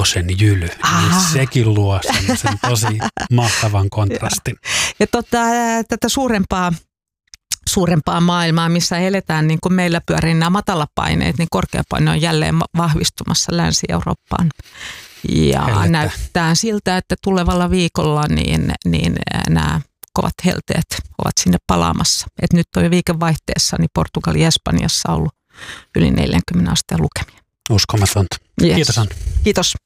valkoisen jyly. Niin sekin luo sen tosi mahtavan kontrastin. Ja tätä suurempaa maailmaa, missä eletään, niin kuin meillä pyörii nämä matalapaineet, niin korkeapaine on jälleen vahvistumassa Länsi-Eurooppaan. Ja näyttää siltä, että tulevalla viikolla niin nämä kovat helteet ovat sinne palaamassa. Et nyt on jo viikonvaihteessa niin Portugali ja Espanjassa ollut yli 40 asteen lukemia. Uskomatonta. Yes. Kiitos Anna. Kiitos.